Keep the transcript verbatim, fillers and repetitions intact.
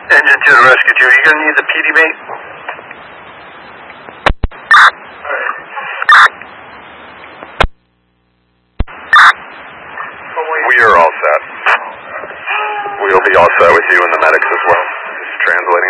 Engine two to rescue two. Are you going to need the P D, mate? We are all set. We'll be all set with you and the medics as well. Just translating.